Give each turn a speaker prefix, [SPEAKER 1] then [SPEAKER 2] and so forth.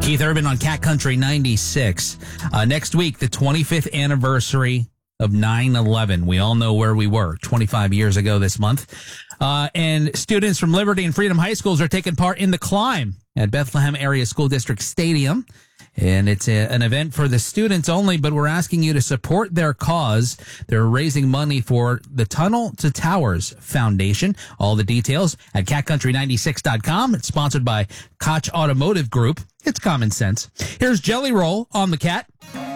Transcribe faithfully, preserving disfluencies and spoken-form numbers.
[SPEAKER 1] Keith Urban on Cat Country ninety-six. Uh, next week, the twenty-fifth anniversary of nine eleven. We all know where we were twenty-five years ago this month. Uh, and students from Liberty and Freedom High Schools are taking part in the Climb at Bethlehem Area School District Stadium. And it's a, an event for the students only, but we're asking you to support their cause. They're raising money for the Tunnel to Towers Foundation. All the details at cat country ninety-six dot com. It's sponsored by Koch Automotive Group. It's common sense. Here's Jelly Roll on the Cat.